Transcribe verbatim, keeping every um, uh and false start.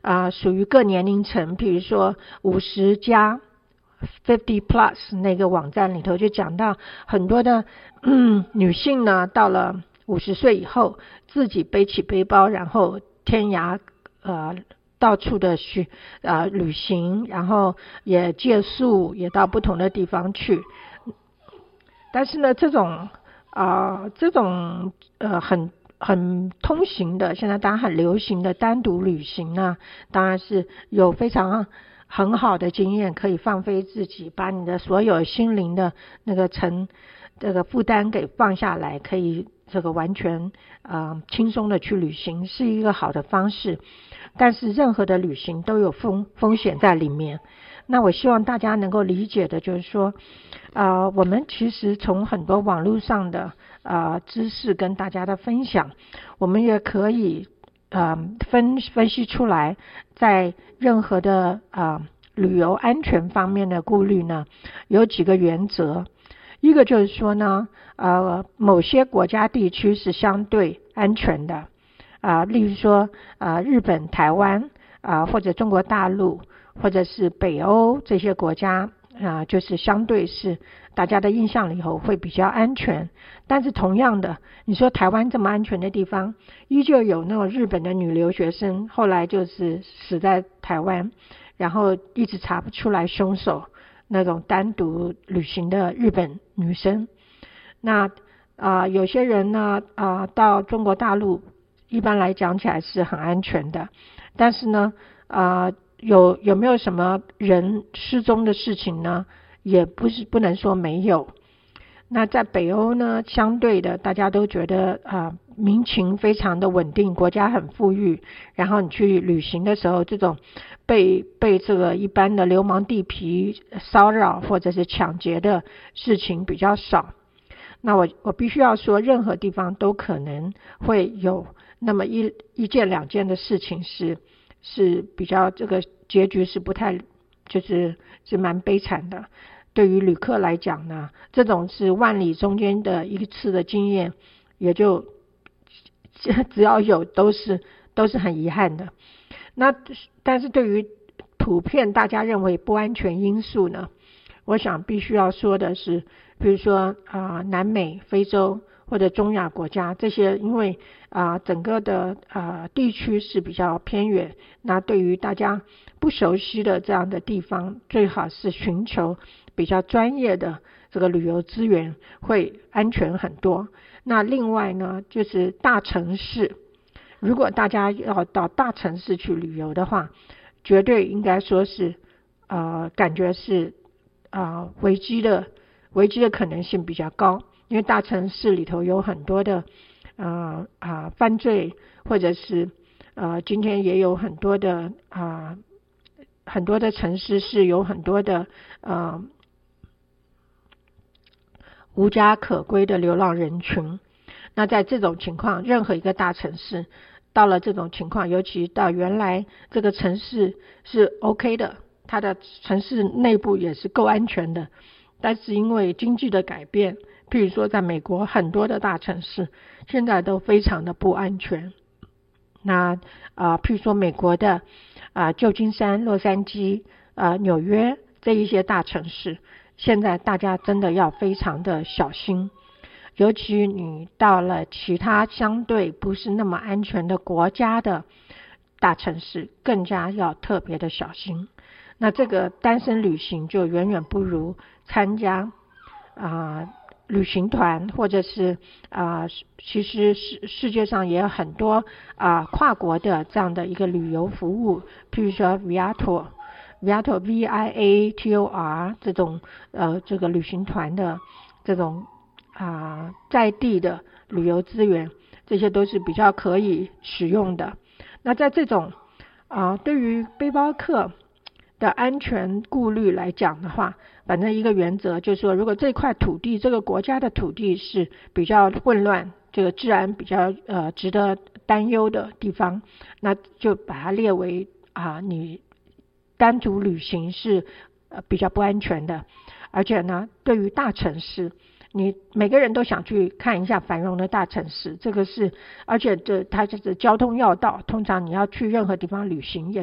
啊、属于各年龄层，比如说五十加 fifty plus 那个网站里头就讲到很多的嗯女性呢，到了五十岁以后，自己背起背包，然后天涯呃到处的去呃旅行，然后也借宿，也到不同的地方去。但是呢，这种啊、呃、这种呃很很通行的，现在当然很流行的单独旅行呢，当然是有非常很好的经验，可以放飞自己，把你的所有心灵的那个承这个负担给放下来，可以这个完全呃轻松的去旅行，是一个好的方式。但是任何的旅行都有风风险在里面。那我希望大家能够理解的就是说，呃，我们其实从很多网络上的呃知识跟大家的分享，我们也可以呃分分析出来，在任何的呃旅游安全方面的顾虑呢，有几个原则。一个就是说呢，呃，某些国家地区是相对安全的，啊、呃，例如说啊、呃，日本、台湾啊、呃，或者中国大陆，或者是北欧这些国家啊、呃，就是相对是大家的印象里头会比较安全。但是同样的，你说台湾这么安全的地方，依旧有那种日本的女留学生，后来就是死在台湾，然后一直查不出来凶手。那种单独旅行的日本女生，那啊、呃、有些人呢啊、呃、到中国大陆，一般来讲起来是很安全的，但是呢啊、呃、有有没有什么人失踪的事情呢？也不是不能说没有。那在北欧呢，相对的大家都觉得啊、呃、民情非常的稳定，国家很富裕，然后你去旅行的时候，这种被被这个一般的流氓地痞骚扰或者是抢劫的事情比较少。那我我必须要说，任何地方都可能会有那么一一件两件的事情是是比较这个结局是不太就是是蛮悲惨的。对于旅客来讲呢，这种是万里中间的一次的经验，也就只要有都是都是很遗憾的。那但是对于普遍大家认为不安全因素呢，我想必须要说的是，比如说啊、呃、南美、非洲或者中亚国家这些，因为啊、呃、整个的啊、呃、地区是比较偏远，那对于大家不熟悉的这样的地方，最好是寻求比较专业的这个旅游资源，会安全很多。那另外呢，就是大城市，如果大家要到大城市去旅游的话，绝对应该说是呃感觉是啊、呃、危机的危机的可能性比较高，因为大城市里头有很多的呃啊、呃、犯罪，或者是呃今天也有很多的啊、呃、很多的城市是有很多的呃无家可归的流浪人群。那在这种情况，任何一个大城市到了这种情况，尤其到原来这个城市是 OK 的，它的城市内部也是够安全的，但是因为经济的改变，譬如说在美国很多的大城市现在都非常的不安全。那啊、呃，譬如说美国的啊、呃、旧金山、洛杉矶、啊、呃、纽约这一些大城市，现在大家真的要非常的小心。尤其你到了其他相对不是那么安全的国家的大城市，更加要特别的小心。那这个单身旅行就远远不如参加啊、呃、旅行团，或者是啊、呃、其实世世界上也有很多啊、呃、跨国的这样的一个旅游服务，譬如说 Viator Viator V I A T O R 这种呃这个旅行团的这种啊、呃，在地的旅游资源，这些都是比较可以使用的。那在这种啊、呃，对于背包客的安全顾虑来讲的话，反正一个原则就是说，如果这块土地，这个国家的土地是比较混乱，这个治安比较呃值得担忧的地方，那就把它列为啊、呃，你单独旅行是呃比较不安全的。而且呢，对于大城市，你每个人都想去看一下繁荣的大城市，这个是，而且这它就是交通要道，通常你要去任何地方旅行也